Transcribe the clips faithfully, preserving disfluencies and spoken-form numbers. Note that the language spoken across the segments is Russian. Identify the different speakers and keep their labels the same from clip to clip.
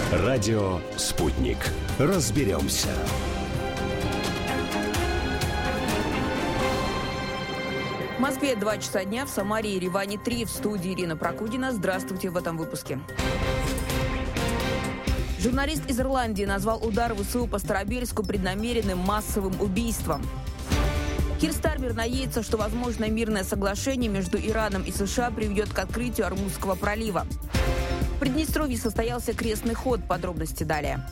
Speaker 1: Радио «Спутник». Разберемся.
Speaker 2: В Москве два часа дня, в Самаре и Ереване три. В студии Ирина Прокудина. Здравствуйте в этом выпуске. Журналист из Ирландии назвал удар ВСУ по Старобельску преднамеренным массовым убийством. Кир Стармер надеется, что возможное мирное соглашение между Ираном и США приведет к открытию Ормузского пролива. В Приднестровье состоялся крестный ход. Подробности далее.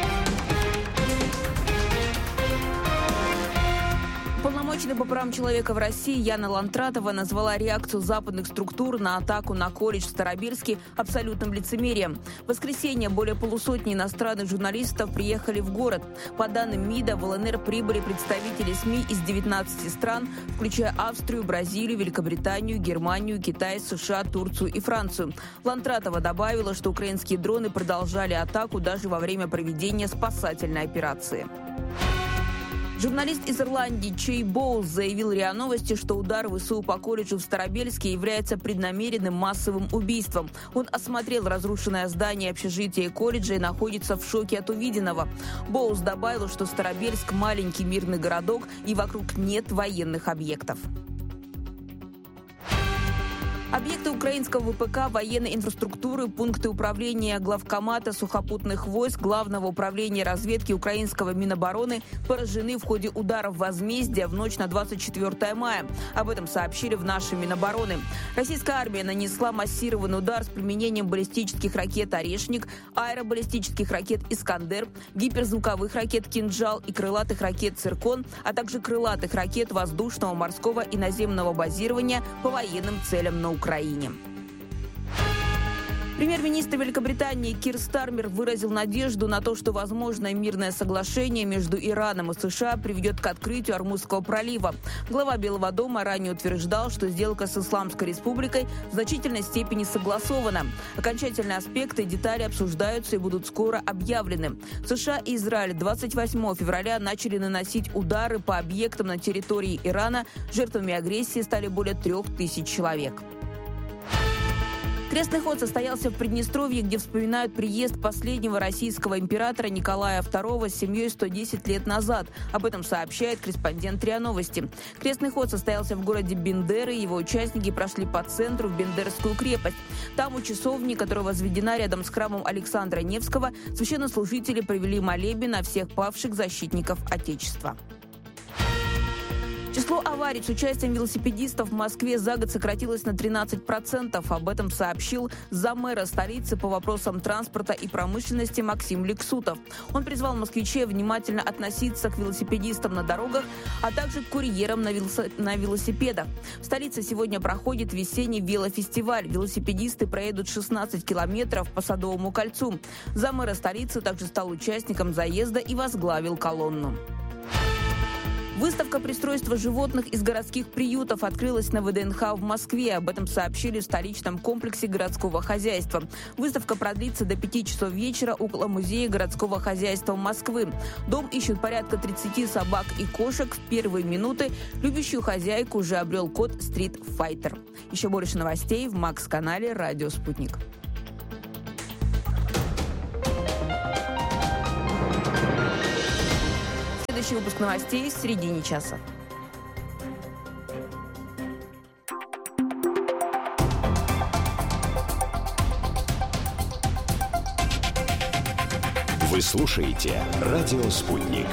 Speaker 2: Уполномоченная по правам человека в России Яна Лантратова назвала реакцию западных структур на атаку на колледж в Старобельске абсолютным лицемерием. В воскресенье более полусотни иностранных журналистов приехали в город. По данным МИДа, в ЛНР прибыли представители СМИ из девятнадцати стран, включая Австрию, Бразилию, Великобританию, Германию, Китай, США, Турцию и Францию. Лантратова добавила, что украинские дроны продолжали атаку даже во время проведения спасательной операции. Журналист из Ирландии Чей Боулс заявил РИА Новости, что удар ВСУ по колледжу в Старобельске является преднамеренным массовым убийством. Он осмотрел разрушенное здание общежития колледжа и находится в шоке от увиденного. Боулс добавил, что Старобельск – маленький мирный городок и вокруг нет военных объектов. Объекты украинского ВПК, военной инфраструктуры, пункты управления главкомата сухопутных войск, Главного управления разведки украинского Минобороны поражены в ходе ударов возмездия в ночь на двадцать четвёртое мая. Об этом сообщили в нашей Минобороны. Российская армия нанесла массированный удар с применением баллистических ракет «Орешник», аэробаллистических ракет «Искандер», гиперзвуковых ракет «Кинжал» и крылатых ракет «Циркон», а также крылатых ракет воздушного, морского и наземного базирования по военным целям на Украине. Украине. Премьер-министр Великобритании Кир Стармер выразил надежду на то, что возможное мирное соглашение между Ираном и США приведет к открытию Ормузского пролива. Глава Белого дома ранее утверждал, что сделка с Исламской Республикой в значительной степени согласована. Окончательные аспекты и детали обсуждаются и будут скоро объявлены. США и Израиль двадцать восьмого февраля начали наносить удары по объектам на территории Ирана. Жертвами агрессии стали более трех тысяч человек. Крестный ход состоялся в Приднестровье, где вспоминают приезд последнего российского императора Николая второго с семьей сто десять лет назад. Об этом сообщает корреспондент РИА Новости. Крестный ход состоялся в городе Бендеры. Его участники прошли по центру в Бендерскую крепость. Там у часовни, которая возведена рядом с храмом Александра Невского, священнослужители провели молебен на всех павших защитников Отечества. Число аварий с участием велосипедистов в Москве за год сократилось на тринадцать процентов. Об этом сообщил заммэра столицы по вопросам транспорта и промышленности Максим Лексутов. Он призвал москвичей внимательно относиться к велосипедистам на дорогах, а также к курьерам на, велосо... на велосипедах. В столице сегодня проходит весенний велофестиваль. Велосипедисты проедут шестнадцать километров по Садовому кольцу. Заммэра столицы также стал участником заезда и возглавил колонну. Выставка пристройства животных из городских приютов открылась на ВДНХ в Москве. Об этом сообщили в столичном комплексе городского хозяйства. Выставка продлится до пяти часов вечера около музея городского хозяйства Москвы. Дом ищут порядка тридцати собак и кошек. В первые минуты любящую хозяйку уже обрел кот Стрит Файтер. Еще больше новостей в Макс-канале «Радио Спутник». Следующий выпуск новостей в середине часа.
Speaker 1: Вы слушаете «Радио Спутник».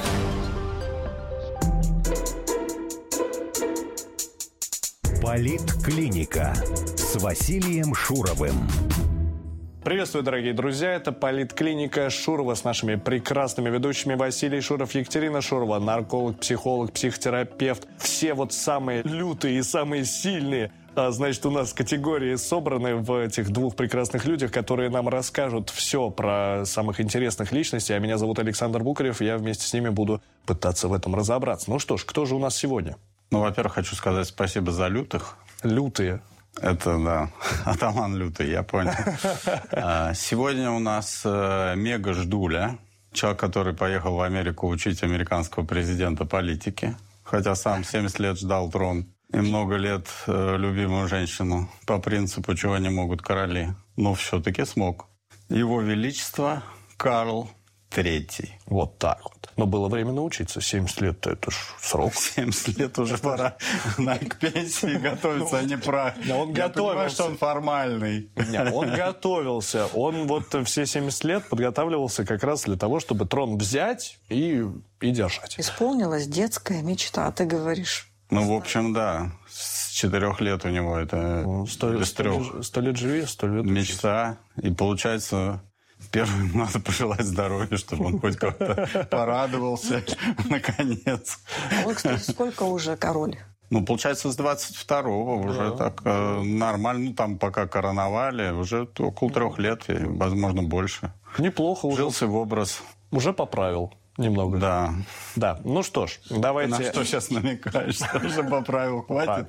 Speaker 1: Политклиника с Василием Шуровым.
Speaker 3: Приветствую, дорогие друзья. Это Политклиника Шурова с нашими прекрасными ведущими Василий Шуров, Екатерина Шурова, нарколог, психолог, психотерапевт. Все вот самые лютые и самые сильные, а, значит, у нас категории собраны в этих двух прекрасных людях, которые нам расскажут все про самых интересных личностей. А меня зовут Александр Букарев, и я вместе с ними буду пытаться в этом разобраться. Ну что ж, кто же у нас сегодня?
Speaker 4: Ну, во-первых, хочу сказать спасибо за лютых.
Speaker 3: Лютые.
Speaker 4: Это, да, атаман лютый, я понял. Сегодня у нас Мега Ждуля, человек, который поехал в Америку учить американского президента политики, хотя сам семьдесят лет ждал трон и много лет любимую женщину по принципу, чего не могут короли, но все-таки смог. Его Величество Карл Третий.
Speaker 3: Вот так вот. Но было время научиться. семьдесят лет – это ж срок.
Speaker 4: семьдесят лет уже пора к пенсии готовиться, а не про...
Speaker 3: Он
Speaker 4: Я понимаю,
Speaker 3: готовился.
Speaker 4: что он формальный.
Speaker 3: Нет, он готовился. Он вот все семьдесят лет подготавливался как раз для того, чтобы трон взять и, и держать.
Speaker 5: Исполнилась детская мечта, ты говоришь.
Speaker 4: Ну, в общем, да. С четырех лет у него это...
Speaker 3: Ну, Сто,
Speaker 4: или с
Speaker 3: сто,
Speaker 4: трех.
Speaker 3: лет, сто лет живи, сто лет учись.
Speaker 4: Мечта. И получается... Первым надо пожелать здоровья, чтобы он хоть как-то порадовался, наконец.
Speaker 5: А вот, кстати, сколько уже король?
Speaker 4: Ну, получается, с двадцать второго уже так э, нормально. Ну, там пока короновали, уже около трех лет, и, возможно, больше.
Speaker 3: Неплохо уже.
Speaker 4: Жился в образ.
Speaker 3: Уже поправил немного.
Speaker 4: Да.
Speaker 3: Да. Ну что ж, давайте...
Speaker 4: На что сейчас намекаешь? Что уже поправил, хватит?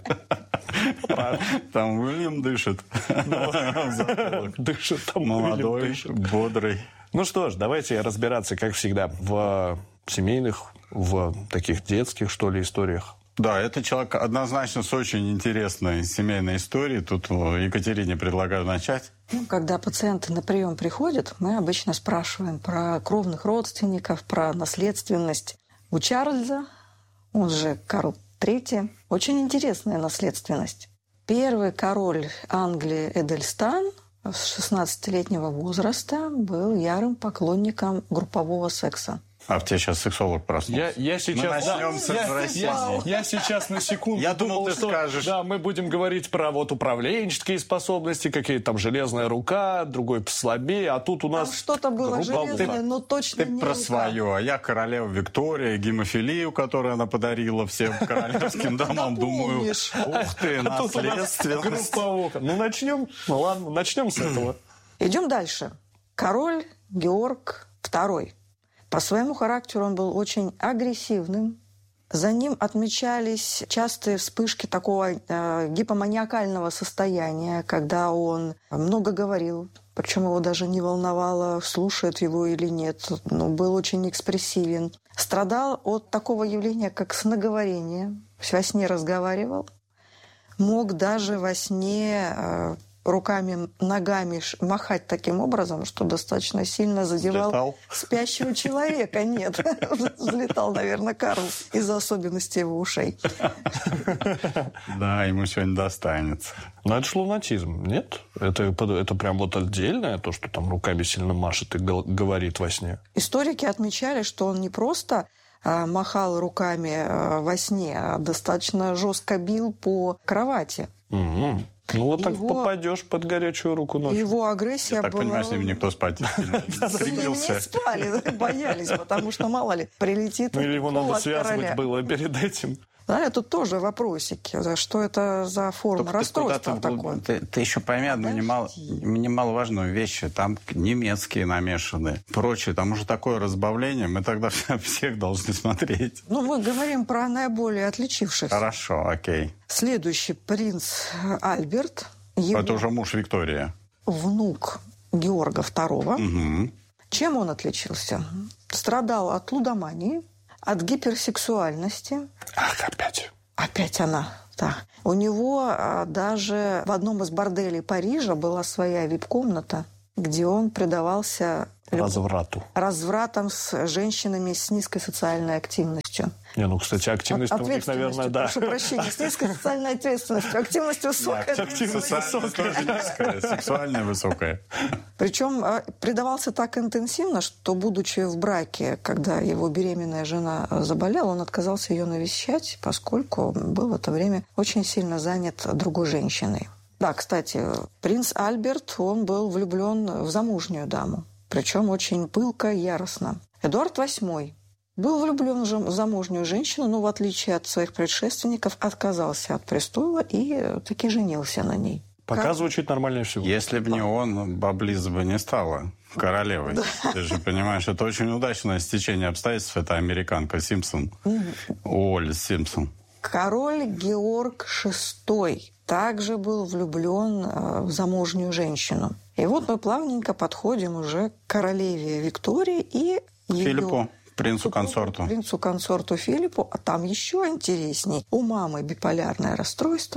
Speaker 4: Там Уильям дышит.
Speaker 3: Дышит там.
Speaker 4: Молодой,
Speaker 3: дышит.
Speaker 4: бодрый.
Speaker 3: Ну что ж, давайте разбираться, как всегда, в семейных, в таких детских, что ли, историях.
Speaker 4: Да, это человек однозначно с очень интересной семейной историей. Тут Екатерине предлагаю начать.
Speaker 5: Ну, когда пациенты на прием приходят, мы обычно спрашиваем про кровных родственников, про наследственность. У Чарльза, он же Карл Третий, очень интересная наследственность. Первый король Англии Эдельстан с шестнадцатилетнего возраста был ярым поклонником группового секса.
Speaker 4: А в тебе сейчас сексолог проснулся.
Speaker 3: Я, я сейчас,
Speaker 4: Мы начнем
Speaker 3: да,
Speaker 4: с
Speaker 3: я,
Speaker 4: извращений.
Speaker 3: я, я сейчас на секунду
Speaker 4: Я думал, ты
Speaker 3: что,
Speaker 4: скажешь.
Speaker 3: Да, мы будем говорить про вот управленческие способности, какие-то там железная рука, другой послабее, а тут у нас...
Speaker 5: Там что-то было
Speaker 3: группа-
Speaker 5: железное, но точно
Speaker 4: Ты
Speaker 5: не
Speaker 4: про
Speaker 5: рука.
Speaker 4: свое, а я королева Виктория, гемофилию, которую она подарила всем королевским домам, думаю,
Speaker 5: Напомнишь.
Speaker 4: ух ты,
Speaker 3: А тут у нас
Speaker 4: наследственность.
Speaker 3: групповуха. Ну, начнем. Ну, ладно, начнем с этого.
Speaker 5: Идем дальше. Король Георг Второй. По своему характеру он был очень агрессивным. За ним отмечались частые вспышки такого э, гипоманиакального состояния, когда он много говорил, причем его даже не волновало, слушают его или нет. Но был очень экспрессивен. Страдал от такого явления, как сноговорение. Во сне разговаривал. Мог даже во сне... Э, руками, ногами махать таким образом, что достаточно сильно задевал
Speaker 4: Взлетал?
Speaker 5: спящего человека. Нет, взлетал, наверное, Карл из-за особенностей его ушей.
Speaker 4: Да, ему сегодня достанется.
Speaker 3: Но это ж лунатизм, нет? Это, это прям вот отдельное, то, что там руками сильно машет и гол- говорит во сне.
Speaker 5: Историки отмечали, что он не просто а, махал руками а, во сне, а достаточно жестко бил по кровати.
Speaker 3: Угу. Ну, вот так
Speaker 5: Его-
Speaker 3: попадешь под горячую руку ночью.
Speaker 5: Его агрессия
Speaker 4: Я так
Speaker 5: была...
Speaker 4: понимаю, с ним никто спать не
Speaker 5: С ним не
Speaker 4: стремился.
Speaker 5: спали, боялись, потому что, мало ли, прилетит
Speaker 3: Ну, или его
Speaker 5: укол
Speaker 3: надо
Speaker 5: от
Speaker 3: связывать
Speaker 5: короля.
Speaker 3: было перед этим.
Speaker 5: Да, тут тоже вопросики. Да, что это за форма
Speaker 4: Только ты
Speaker 5: расстройства
Speaker 4: куда-то
Speaker 5: такое?
Speaker 4: вглубь- Ты, ты еще пойми одну немало, немаловажную вещь. Там немецкие намешаны, прочее. Там уже такое разбавление. Мы тогда всех должны смотреть.
Speaker 5: Ну, мы говорим про наиболее отличившихся.
Speaker 4: Хорошо, окей.
Speaker 5: Следующий принц Альберт, его
Speaker 4: Это уже муж Виктория.
Speaker 5: внук Георга Второго.
Speaker 4: Угу.
Speaker 5: Чем он отличился? Страдал от лудомании, от гиперсексуальности.
Speaker 3: Ах, опять.
Speaker 5: Опять она, да. У него а, даже в одном из борделей Парижа была своя вип-комната, где он предавался люб-
Speaker 3: Разврату.
Speaker 5: развратам с женщинами с низкой социальной активностью.
Speaker 3: Не, ну, кстати, активность
Speaker 5: От-
Speaker 3: у них, наверное, да.
Speaker 5: Прошу прощения, с низкой социальной ответственностью. Активность высокая.
Speaker 3: активность
Speaker 4: Социально тоже низкая, сексуальная высокая.
Speaker 5: Причем а, предавался так интенсивно, что, будучи в браке, когда его беременная жена заболела, он отказался ее навещать, поскольку был в это время очень сильно занят другой женщиной. Да, кстати, принц Альберт, он был влюблен в замужнюю даму, причем очень пылко и яростно. Эдуард Восьмой был влюблен в замужнюю женщину, но, в отличие от своих предшественников, отказался от престола и таки женился на ней.
Speaker 3: Пока
Speaker 5: Как-
Speaker 3: звучит нормальнее всего.
Speaker 4: Если бы не он, Баблиза бы не стала королевой. Ты же понимаешь, это очень удачное стечение обстоятельств. Это американка Симпсон. Уоллес Симпсон.
Speaker 5: Король Георг Шестой также был влюблен э, в замужнюю женщину. И вот мы плавненько подходим уже к королеве Виктории и ее
Speaker 4: Филиппу, принцу-консорту.
Speaker 5: принцу-консорту Филиппу. А там еще интересней. У мамы биполярное расстройство,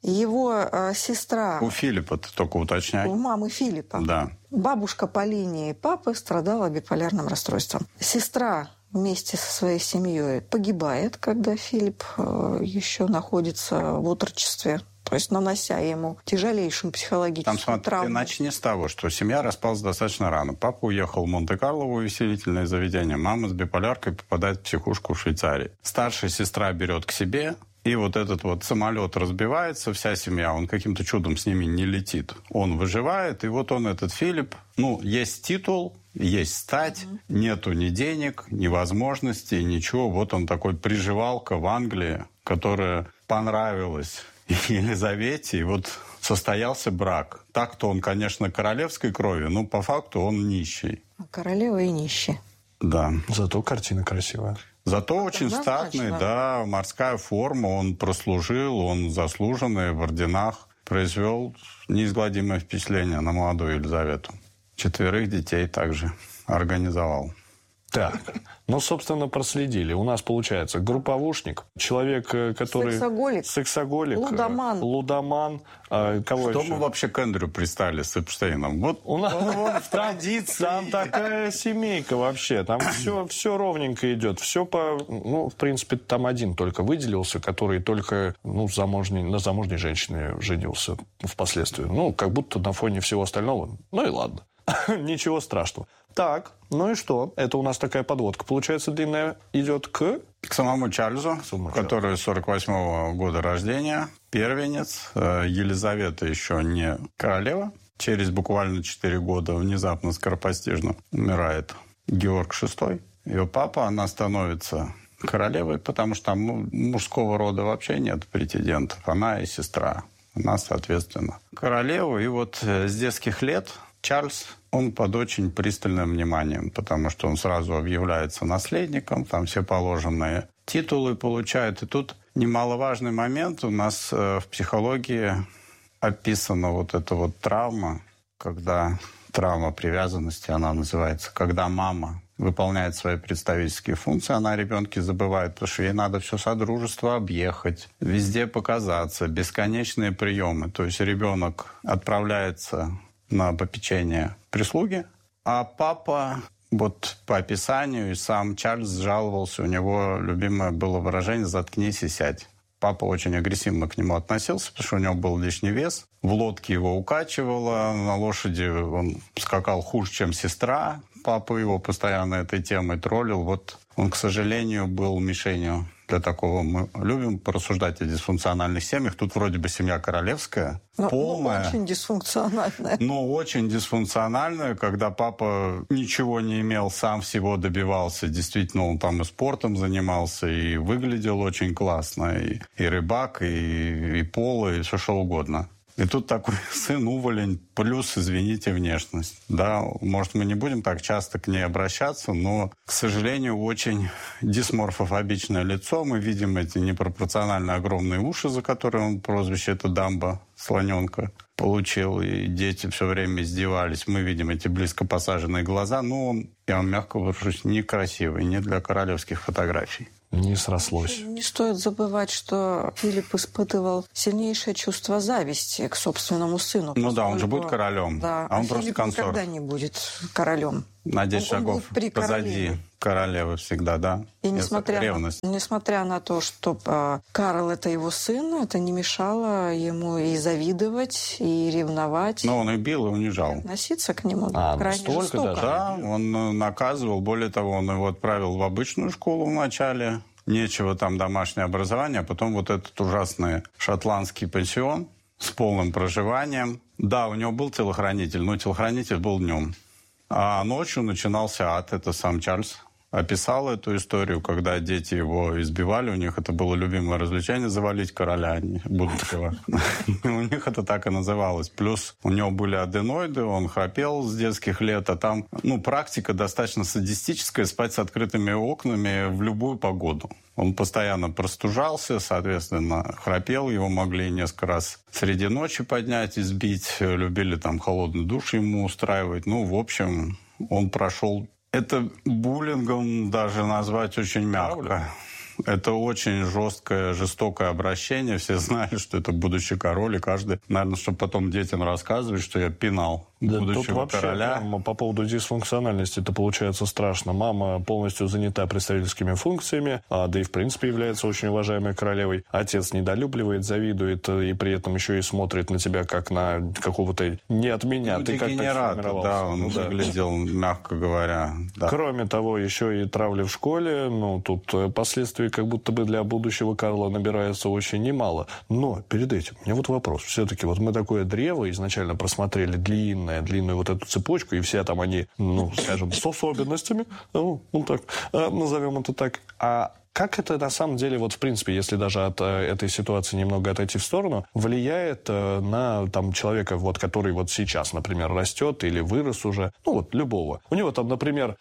Speaker 5: Его э, сестра...
Speaker 4: У Филиппа, ты только уточняй.
Speaker 5: У мамы Филиппа.
Speaker 4: Да.
Speaker 5: Бабушка по линии папы страдала биполярным расстройством. Сестра вместе со своей семьей погибает, когда Филипп э, еще находится в отрочестве, то есть нанося ему тяжелейшую психологическую
Speaker 4: Там, смотри,
Speaker 5: травму.
Speaker 4: ты начни с того, что семья распалась достаточно рано. Папа уехал в Монте-Карло в увеселительное заведение. Мама с биполяркой попадает в психушку в Швейцарии. Старшая сестра берет к себе, и вот этот вот самолет разбивается, вся семья, он каким-то чудом с ними не летит. Он выживает, и вот он, этот Филипп, ну, есть титул, есть стать, mm-hmm. нету ни денег, ни возможностей, ничего. Вот он такой приживалка в Англии, которая понравилась Елизавете, и вот состоялся брак. Так-то он, конечно, королевской крови, но по факту он нищий.
Speaker 5: Королева и нищий.
Speaker 4: Да.
Speaker 3: Зато картина красивая.
Speaker 4: Зато
Speaker 5: это
Speaker 4: очень статный,
Speaker 5: значно.
Speaker 4: да, морская форма, он прослужил, он заслуженный в орденах, произвел неизгладимое впечатление на молодую Елизавету. Четверых детей также организовал.
Speaker 3: Так, ну, собственно, проследили. У нас получается групповушник, человек, который...
Speaker 5: Сексоголик.
Speaker 3: Сексоголик.
Speaker 5: Лудоман.
Speaker 3: Лудоман. А, кого
Speaker 4: Что
Speaker 3: еще?
Speaker 4: мы вообще к Эндрю пристали с Эпштейном? Вот
Speaker 3: У нас
Speaker 4: он в традиции.
Speaker 3: Там такая семейка вообще. Там все, все ровненько идет. Все по... Ну, в принципе, там один только выделился, который только ну, замужней, на замужней женщине женился впоследствии. Ну, как будто на фоне всего остального. Ну и ладно. Ничего страшного. Так, ну и что? Это у нас такая подводка, получается, длинная, идет к...
Speaker 4: К самому Чарльзу,
Speaker 3: Самому
Speaker 4: который сорок восьмого года рождения, первенец. Елизавета еще не королева. Через буквально четыре года внезапно скоропостижно умирает Георг шестой. Ее папа, она становится королевой, потому что там ну, мужского рода вообще нет претендентов. Она и сестра. Она, соответственно, королева. И вот с детских лет Чарльз, он под очень пристальным вниманием, потому что он сразу объявляется наследником, там все положенные титулы получает. И тут немаловажный момент. У нас э, в психологии описана вот эта вот травма, когда травма привязанности, она называется, когда мама выполняет свои представительские функции, она о ребенке забывает, потому что ей надо все содружество объехать, везде показаться, бесконечные приемы. То есть ребенок отправляется на попечение прислуги, а папа, вот по описанию, и сам Чарльз жаловался, у него любимое было выражение «заткнись и сядь». Папа очень агрессивно к нему относился, потому что у него был лишний вес. В лодке его укачивало, на лошади он скакал хуже, чем сестра. Папа его постоянно этой темой троллил. Вот он, к сожалению, был мишенью для такого. Мы любим порассуждать о дисфункциональных семьях. Тут вроде бы семья королевская,
Speaker 5: но,
Speaker 4: полная.
Speaker 5: Но очень дисфункциональная.
Speaker 4: Но очень дисфункциональная, когда папа ничего не имел, сам всего добивался. Действительно, он там и спортом занимался, и выглядел очень классно. И, и рыбак, и, и поло, и все что угодно. И тут такой сын уволень, плюс, извините, внешность. Да, может, мы не будем так часто к ней обращаться, но, к сожалению, очень дисморфофобичное лицо. Мы видим эти непропорционально огромные уши, за которые он прозвище это Дамбо, слоненка, получил. И дети все время издевались. Мы видим эти близко посаженные глаза. Но он, я вам мягко выражусь, некрасивый, не для королевских фотографий.
Speaker 3: Не срослось.
Speaker 5: Не стоит забывать, что Филипп испытывал сильнейшее чувство зависти к собственному сыну.
Speaker 4: Ну да, он же будет королем,
Speaker 5: да,
Speaker 4: а он
Speaker 5: а
Speaker 4: просто
Speaker 5: Филипп
Speaker 4: консорт.
Speaker 5: никогда не будет королем.
Speaker 4: На десять
Speaker 5: Он- он
Speaker 4: шагов
Speaker 5: будет при
Speaker 4: позади
Speaker 5: королеве.
Speaker 4: королевы всегда, да.
Speaker 5: И
Speaker 4: Это
Speaker 5: несмотря на,
Speaker 4: ревность.
Speaker 5: несмотря на то, что э, Карл это его сын, это не мешало ему и завидовать, и ревновать,
Speaker 4: Но он и бил, и унижал.
Speaker 5: относиться к нему
Speaker 3: А,
Speaker 5: крайне
Speaker 3: настолько
Speaker 5: жестоко.
Speaker 3: даже?
Speaker 4: Да, он э, наказывал. Более того, он его отправил в обычную школу вначале. Нечего там домашнее образование. А потом вот этот ужасный шотландский пансион с полным проживанием. Да, у него был телохранитель, но телохранитель был днем. А ночью начинался ад. Это сам Чарльз описал эту историю, когда дети его избивали. У них это было любимое развлечение — завалить короля будущего. У них это так и называлось. Плюс у него были аденоиды, он храпел с детских лет. А там ну, практика достаточно садистическая — спать с открытыми окнами в любую погоду. Он постоянно простужался, соответственно, храпел. Его могли несколько раз среди ночи поднять, избить. Любили там холодный душ ему устраивать. Ну, в общем, он прошел... Это буллингом даже назвать очень мягко. Это очень жесткое, жестокое обращение. Все знали, что это будущий король, и каждый, наверное, чтобы потом детям рассказывать, что я пинал
Speaker 3: да,
Speaker 4: будущего
Speaker 3: тут вообще,
Speaker 4: короля.
Speaker 3: Прямо, по поводу дисфункциональности это получается страшно. Мама полностью занята представительскими функциями, а, да и в принципе является очень уважаемой королевой. Отец недолюбливает, завидует и при этом еще и смотрит на тебя как на какого-то не от меня.
Speaker 4: Ну,
Speaker 3: Ты как
Speaker 4: дегенерат, да, он
Speaker 3: ну, да.
Speaker 4: выглядел, мягко говоря. Да.
Speaker 3: Кроме того, еще и травли в школе. Ну, тут последствий как будто бы для будущего Карла набирается очень немало. Но перед этим у меня вот вопрос. Все-таки вот мы такое древо изначально просмотрели длинное, длинную вот эту цепочку, и все там они, ну, скажем, с особенностями, ну, ну так, назовем это так. А как это на самом деле, вот в принципе, если даже от э, этой ситуации немного отойти в сторону, влияет э, на там, человека, вот, который вот сейчас, например, растет или вырос уже, ну вот любого. У него там, например,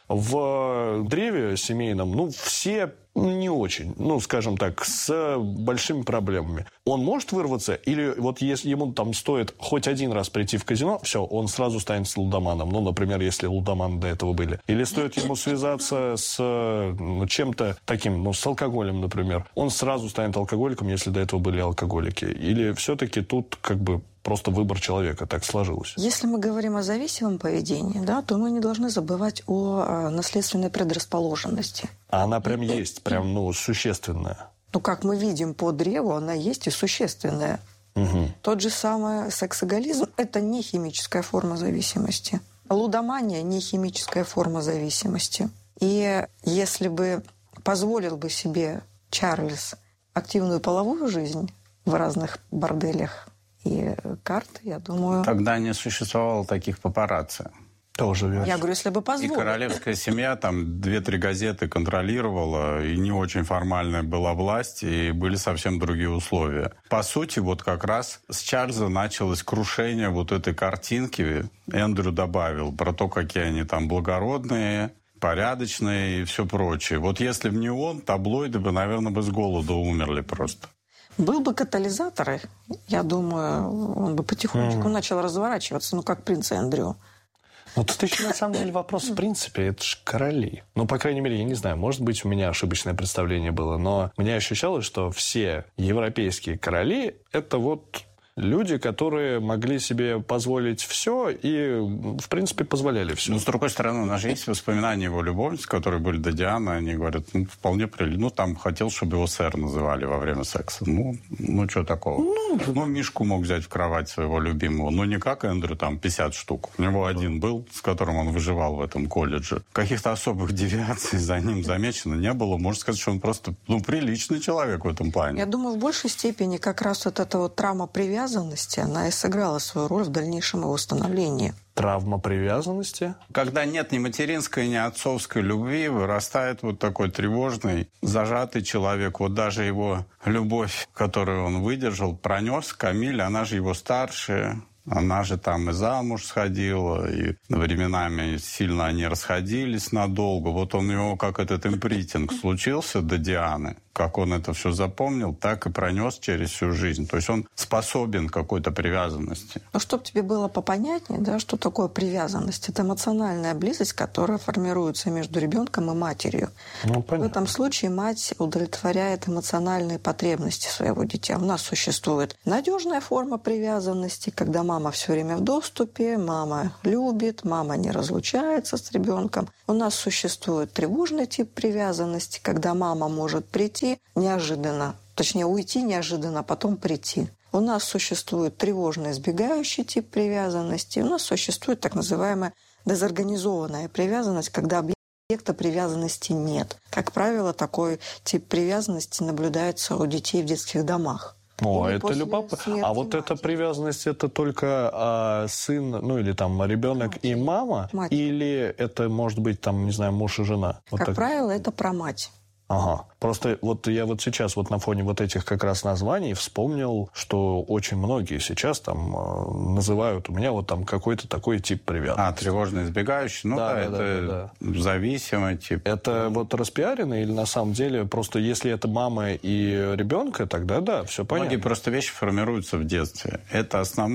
Speaker 3: в древе семейном, ну, все не очень, ну, скажем так, с большими проблемами. Он может вырваться? Или вот если ему там стоит хоть один раз прийти в казино, все, он сразу станет с лудоманом. Ну, например, если лудоманы до этого были. Или стоит ему связаться с ну, чем-то таким, ну, с алкоголем, например. Он сразу станет алкоголиком, если до этого были алкоголики. Или все-таки тут как бы просто выбор человека, так сложилось.
Speaker 5: Если мы говорим о зависимом поведении, да, то мы не должны забывать о, о наследственной предрасположенности.
Speaker 3: А она прям есть, прям, ну, существенная.
Speaker 5: Ну, как мы видим по древу, она есть и существенная.
Speaker 3: Угу.
Speaker 5: Тот же самый сексоголизм – это не химическая форма зависимости. Лудомания – не химическая форма зависимости. И если бы позволил бы себе Чарльз активную половую жизнь в разных борделях и карты, я думаю...
Speaker 4: Тогда не существовало таких папарацци.
Speaker 3: Тоже верно.
Speaker 5: Я говорю, если бы позволил.
Speaker 4: И королевская семья там две-три газеты контролировала, и не очень формальная была власть, и были совсем другие условия. По сути, вот как раз с Чарльза началось крушение вот этой картинки. Эндрю добавил про то, какие они там благородные, порядочные и все прочее. Вот если бы не он, таблоиды бы, наверное, бы с голоду умерли просто.
Speaker 5: Был бы катализатор, я думаю, он бы потихонечку mm. начал разворачиваться, ну, как принц Эндрю.
Speaker 3: Ну, тут еще, на самом деле, вопрос, в принципе, это же короли. Ну, по крайней мере, я не знаю, может быть, у меня ошибочное представление было, но мне ощущалось, что все европейские короли – это вот люди, которые могли себе позволить все и, в принципе, позволяли все.
Speaker 4: Ну, с другой стороны, у нас же есть воспоминания его любовниц, которые были до Дианы, они говорят, ну, вполне прилично. Ну, там хотел, чтобы его сэр называли во время секса. Ну, ну что такого? Ну, ну, Мишку мог взять в кровать своего любимого. Ну, не как Эндрю, там, пятьдесят штук. У него один был, с которым он выживал в этом колледже. Каких-то особых девиаций за ним замечено не было. Можно сказать, что он просто, ну, приличный человек в этом плане.
Speaker 5: Я думаю, в большей степени как раз вот эта вот травма привязанности, она и сыграла свою роль в дальнейшем его становлении.
Speaker 3: Травма привязанности?
Speaker 4: Когда нет ни материнской, ни отцовской любви, вырастает вот такой тревожный, зажатый человек. Вот даже его любовь, которую он выдержал, пронес Камиль, она же его старшая. Она же там и замуж сходила, и временами сильно они расходились надолго. Вот он его, как этот импринтинг случился до Дианы, как он это все запомнил, так и пронес через всю жизнь. То есть он способен к какой-то привязанности.
Speaker 5: Ну, чтобы тебе было попонятнее, да, что такое привязанность? Это эмоциональная близость, которая формируется между ребенком и матерью.
Speaker 3: Ну,
Speaker 5: в этом случае мать удовлетворяет эмоциональные потребности своего дитя. У нас существует надежная форма привязанности, когда мама все время в доступе, мама любит, мама не разлучается с ребенком. У нас существует тревожный тип привязанности, когда мама может прийти неожиданно, точнее уйти неожиданно, а потом прийти. У нас существует тревожный избегающий тип привязанности, у нас существует так называемая дезорганизованная привязанность, когда объекта привязанности нет. Как правило, такой тип привязанности наблюдается у детей в детских домах.
Speaker 3: О, это любопытно. А вот эта привязанность, это только а, сын, ну или там ребенок мать. И мама?
Speaker 5: Мать.
Speaker 3: Или это может быть там, не знаю, муж и жена? Вот
Speaker 5: как
Speaker 3: так.
Speaker 5: правило, это про мать.
Speaker 3: Ага. Просто вот я вот сейчас вот на фоне вот этих как раз названий вспомнил, что очень многие сейчас там э, называют у меня вот там какой-то такой тип привязанности.
Speaker 4: А, тревожно избегающий? Ну да, да, да это да, да. зависимый тип.
Speaker 3: Это вот распиарено или на самом деле просто если это мама и ребенка, тогда да, все понятно.
Speaker 4: Многие просто вещи формируются в детстве. Это основной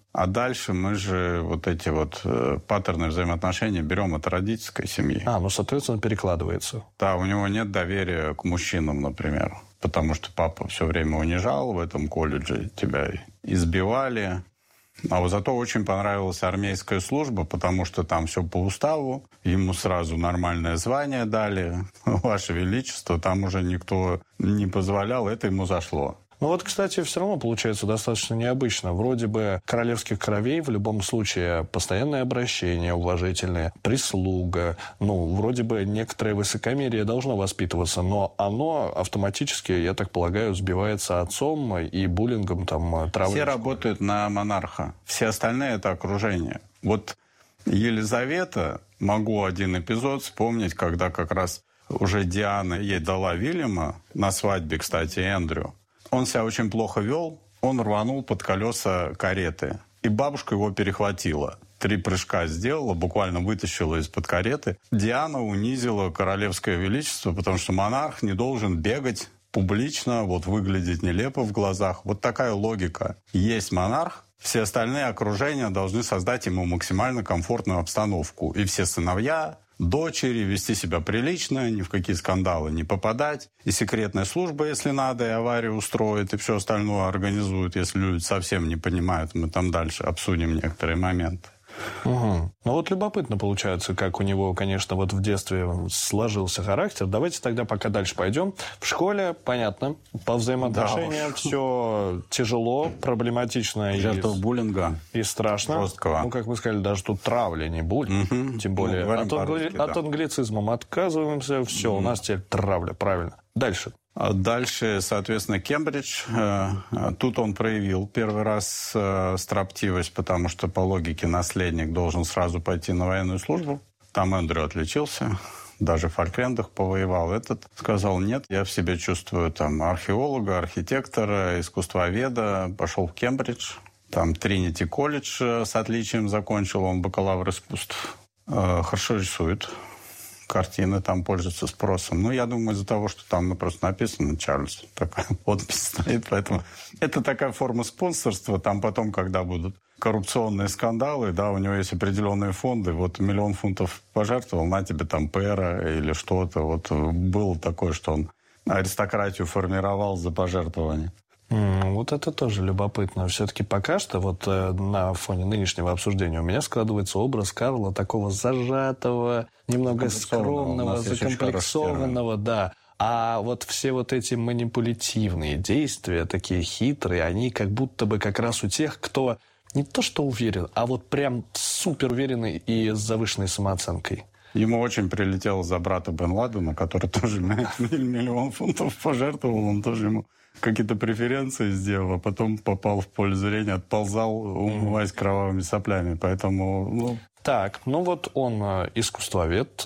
Speaker 4: А дальше мы же вот эти вот э, паттерны взаимоотношений берем от родительской семьи.
Speaker 3: А, ну, соответственно, перекладывается.
Speaker 4: Да, у него нет доверия к мужчинам, например. Потому что папа все время унижал в этом колледже, тебя избивали. А вот зато очень понравилась армейская служба, потому что там все по уставу. Ему сразу нормальное звание дали. Ваше Величество, там уже никто не позволял, это ему зашло.
Speaker 3: Ну вот, кстати, все равно получается достаточно необычно. Вроде бы королевских кровей в любом случае постоянное обращение уважительное, прислуга. Ну, вроде бы некоторое высокомерие должно воспитываться, но оно автоматически, я так полагаю, сбивается отцом и буллингом, там, травлей.
Speaker 4: Все работают на монарха. Все остальные – это окружение. Вот Елизавета, могу один эпизод вспомнить, когда как раз уже Диана ей дала Вильяма, на свадьбе, кстати, Эндрю. Он себя очень плохо вел, он рванул под колеса кареты. И бабушка его перехватила. Три прыжка сделала, буквально вытащила из-под кареты. Диана унизила королевское величество, потому что монарх не должен бегать публично, вот выглядеть нелепо в глазах. Вот такая логика. Есть монарх, все остальные окружения должны создать ему максимально комфортную обстановку. И все сыновья, дочери, вести себя прилично, ни в какие скандалы не попадать. И секретная служба, если надо, и аварию устроит, и все остальное организует, если люди совсем не понимают. Мы там дальше обсудим некоторые моменты.
Speaker 3: Угу. Ну вот любопытно получается, как у него, конечно, вот в детстве сложился характер. Давайте тогда пока дальше пойдем. В школе, понятно, по взаимоотношениям да, все тяжело, проблематично
Speaker 4: Жертва и, буллинга.
Speaker 3: И страшно.
Speaker 4: Жесткого.
Speaker 3: Ну, как мы сказали, даже тут травля, не буллинг. Угу. Тем более ну, от, англи... да. от англицизма отказываемся. Все, угу. У нас теперь травля, правильно. Дальше.
Speaker 4: Дальше, соответственно, Кембридж. Тут он проявил первый раз строптивость, потому что по логике наследник должен сразу пойти на военную службу. Там Эндрю отличился, даже в Фолклендах повоевал. Этот сказал, нет, я в себе чувствую там археолога, архитектора, искусствоведа. Пошел в Кембридж. Там Тринити колледж с отличием закончил, он бакалавр искусств. Хорошо рисует. Картины там пользуются спросом. Ну, я думаю, из-за того, что там ну, просто написано Чарльз. Такая подпись стоит. Поэтому это такая форма спонсорства. Там потом, когда будут коррупционные скандалы, да, у него есть определенные фонды. Вот миллион фунтов пожертвовал, на тебе там пэра или что-то. Вот было такое, что он аристократию формировал за пожертвование.
Speaker 3: Mm, вот это тоже любопытно. Все-таки пока что вот э, на фоне нынешнего обсуждения у меня складывается образ Карла такого зажатого, немного скромного, закомплексованного, да. А вот все вот эти манипулятивные действия, такие хитрые, они как будто бы как раз у тех, кто не то что уверен, а вот прям супер уверенный и с завышенной самооценкой.
Speaker 4: Ему очень прилетело за брата Бен Ладена, который тоже миллион фунтов пожертвовал, он тоже ему какие-то преференции сделал, а потом попал в поле зрения, отползал, умываясь кровавыми соплями. Поэтому, ну...
Speaker 3: Так, ну вот он искусствовед,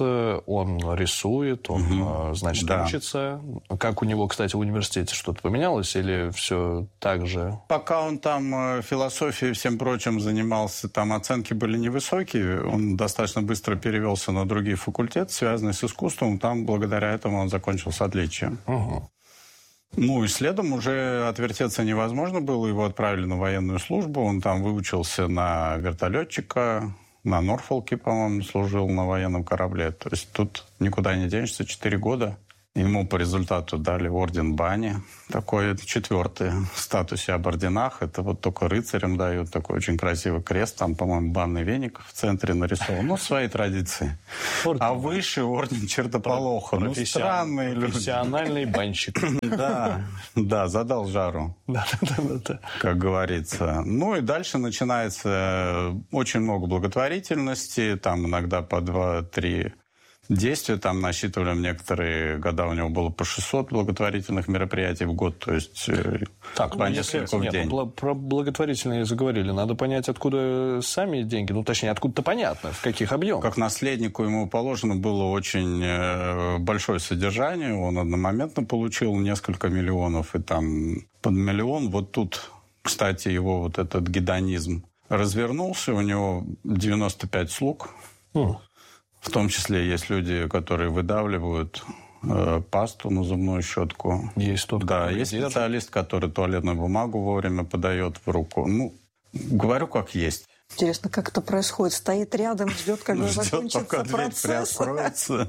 Speaker 3: он рисует, он, угу. значит, да. учится. Как у него, кстати, в университете что-то поменялось или все так же?
Speaker 4: Пока он там философией и всем прочим занимался, там оценки были невысокие, он достаточно быстро перевелся на другие факультеты, связанные с искусством. Там, благодаря этому, он закончил с отличием. Угу. Ну и следом уже отвертеться невозможно было. Его отправили на военную службу. Он там выучился на вертолетчика. На Норфолке, по-моему, служил на военном корабле. То есть тут никуда не денешься. Четыре года. Ему по результату дали орден Бани. Такой четвертый в статусе об орденах. Это вот только рыцарям дают. Такой очень красивый крест. Там, по-моему, банный веник в центре нарисован. Ну, свои традиции. Орден. А выше орден чертополоха. Ну, странные люди.
Speaker 3: Профессиональный банщик.
Speaker 4: Да, да, задал жару. Да, да, да, да. Как говорится. Ну и дальше начинается очень много благотворительности. Там иногда по два-три действия. Там насчитывали некоторые года, у него было по шестьсот благотворительных мероприятий в год, то есть так, по ну, несколько в день.
Speaker 3: Нет, про благотворительные заговорили. Надо понять, откуда сами деньги, ну, точнее, откуда-то понятно, в каких объемах.
Speaker 4: Как наследнику ему положено было очень большое содержание. Он одномоментно получил несколько миллионов, и там под миллион. Вот тут, кстати, его вот этот гедонизм развернулся. У него девяносто пять слуг. Mm. В том числе есть люди, которые выдавливают э, пасту на зубную щетку.
Speaker 3: Есть тот,
Speaker 4: да, есть держит. Специалист, который туалетную бумагу вовремя подает в руку. Ну, Говорю, как есть.
Speaker 5: Интересно, как это происходит? Стоит рядом, ждет, когда
Speaker 4: Ждет,
Speaker 5: закончится
Speaker 4: пока дверь
Speaker 5: процесс.
Speaker 4: приоткроется.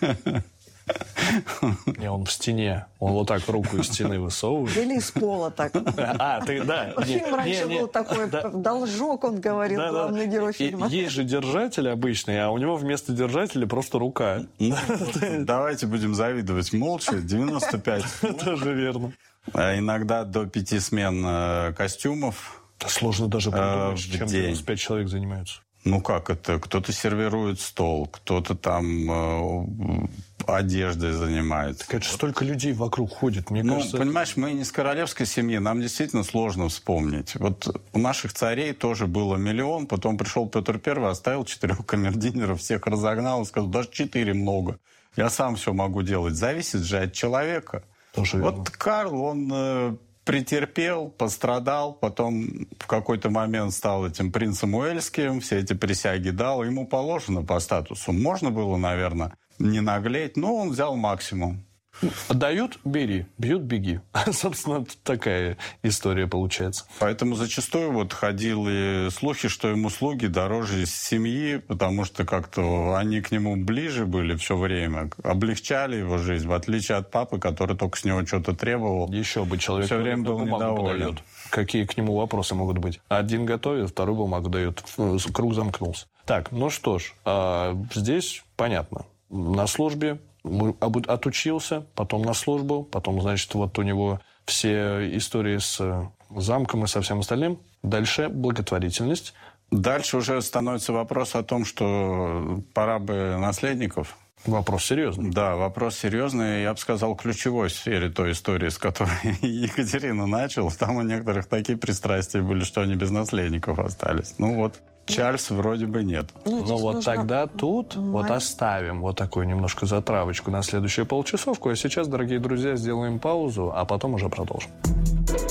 Speaker 3: Не, он в стене. Он вот так руку из стены высовывает.
Speaker 5: Или из пола так.
Speaker 3: А, ты, да.
Speaker 5: Фильм раньше был такой, должок, он говорил,
Speaker 3: Да, да.
Speaker 5: главный герой фильма.
Speaker 3: Есть же держатель обычный, а у него вместо держателя просто рука.
Speaker 4: Давайте будем завидовать молча. девяносто пять.
Speaker 3: Тоже верно.
Speaker 4: А иногда до пяти смен э, костюмов.
Speaker 3: Да сложно даже
Speaker 4: Э,
Speaker 3: придумать,
Speaker 4: в
Speaker 3: чем
Speaker 4: день.
Speaker 3: девяносто пять человек занимаются.
Speaker 4: Ну как это? Кто-то сервирует стол, кто-то там э, одеждой занимается.
Speaker 3: Так это же столько людей вокруг ходит, мне
Speaker 4: Ну,
Speaker 3: кажется.
Speaker 4: понимаешь, мы не с королевской семьи, нам действительно сложно вспомнить. Вот у наших царей тоже было миллион, потом пришел Петр Первый, оставил четырех камердинеров, всех разогнал и сказал, даже четыре много. Я сам все могу делать. Зависит же от человека.
Speaker 3: Тоже верно.
Speaker 4: Вот Карл, он э, претерпел, пострадал, потом в какой-то момент стал этим принцем Уэльским, все эти присяги дал, ему положено по статусу. Можно было, наверное, не наглеть, но он взял максимум.
Speaker 3: Дают – бери, бьют – беги. Собственно, такая история получается.
Speaker 4: Поэтому зачастую вот ходили слухи, что ему слуги дороже семьи, потому что как-то они к нему ближе были все время, облегчали его жизнь, в отличие от папы, который только с него что-то требовал.
Speaker 3: Еще бы человек
Speaker 4: Все время был
Speaker 3: бумагу
Speaker 4: недоволен.
Speaker 3: подает. Какие к нему вопросы могут быть? Один готовит, второй бумагу дает. Круг замкнулся. Так, ну что ж, а здесь понятно. На службе отучился, потом на службу, потом, значит, вот у него все истории с замком и со всем остальным. Дальше благотворительность.
Speaker 4: Дальше уже становится вопрос о том, что пора бы наследников.
Speaker 3: Вопрос серьезный.
Speaker 4: Да, вопрос серьезный, я бы сказал, ключевой в сфере той истории, с которой Екатерина начала. Там у некоторых такие пристрастия были, что они без наследников остались. Ну вот, Чарльз вроде бы нет.
Speaker 5: Ну,
Speaker 3: Ну
Speaker 5: здесь
Speaker 3: вот
Speaker 5: нужно-
Speaker 3: тогда тут вот оставим вот такую немножко затравочку на следующую полчасовку. А сейчас, дорогие друзья, сделаем паузу, а потом уже продолжим.